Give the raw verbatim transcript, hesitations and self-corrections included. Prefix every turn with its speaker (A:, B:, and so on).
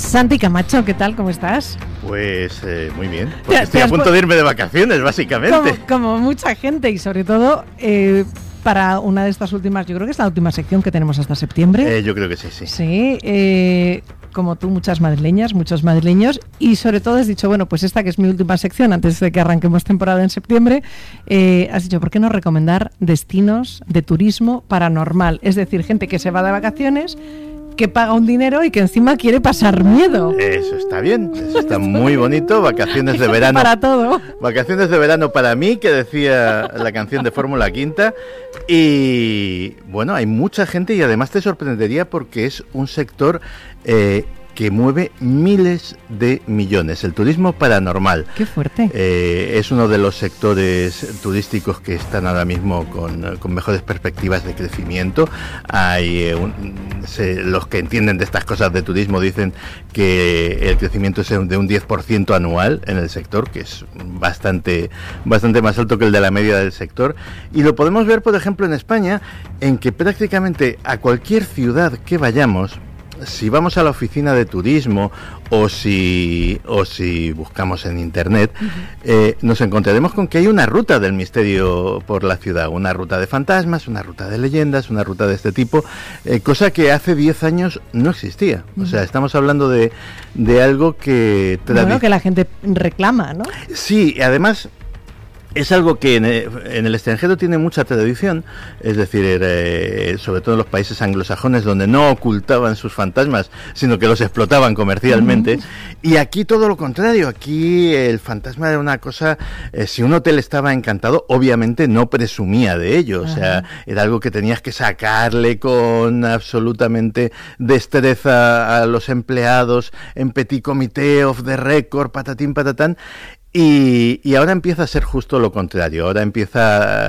A: Santi Camacho, ¿qué tal? ¿Cómo estás?
B: Pues eh, muy bien, porque estoy a punto de irme de vacaciones, básicamente.
A: Como, como mucha gente, y sobre todo eh, para una de estas últimas, yo creo que es la última sección que tenemos hasta septiembre.
B: Eh, yo creo que sí, sí.
A: Sí, eh, como tú, muchas madrileñas, muchos madrileños, y sobre todo has dicho, bueno, pues esta que es mi última sección, antes de que arranquemos temporada en septiembre, eh, has dicho, ¿por qué no recomendar destinos de turismo paranormal? Es decir, gente que se va de vacaciones, que paga un dinero y que encima quiere pasar miedo.
B: Eso está bien, eso está muy bonito. Vacaciones de verano.
A: Para todo.
B: Vacaciones de verano para mí, que decía la canción de Fórmula Quinta. Y bueno, hay mucha gente y además te sorprendería porque es un sector eh, que mueve miles de millones. El turismo paranormal.
A: Qué fuerte.
B: Eh, es uno de los sectores turísticos que están ahora mismo con, con mejores perspectivas de crecimiento. Hay eh, un, se, los que entienden de estas cosas de turismo dicen que el crecimiento es de un diez por ciento anual en el sector, que es bastante, bastante más alto que el de la media del sector. Y lo podemos ver, por ejemplo, en España, en que prácticamente a cualquier ciudad que vayamos, si vamos a la oficina de turismo o si o si buscamos en internet, uh-huh. eh, nos encontraremos con que hay una ruta del misterio por la ciudad, una ruta de fantasmas, una ruta de leyendas, una ruta de este tipo, eh, cosa que hace diez años no existía. Uh-huh. O sea, estamos hablando de, de algo que...
A: Tradi- bueno, que la gente reclama, ¿no?
B: Sí, además... Es algo que en el, en el extranjero tiene mucha tradición, es decir, eh, sobre todo en los países anglosajones, donde no ocultaban sus fantasmas, sino que los explotaban comercialmente. Uh-huh. Y aquí todo lo contrario, aquí el fantasma era una cosa, eh, si un hotel estaba encantado, obviamente no presumía de ello, uh-huh. O sea, era algo que tenías que sacarle con absolutamente destreza a los empleados, en petit comité, off the record, patatín, patatán. Y, y ahora empieza a ser justo lo contrario, ahora empieza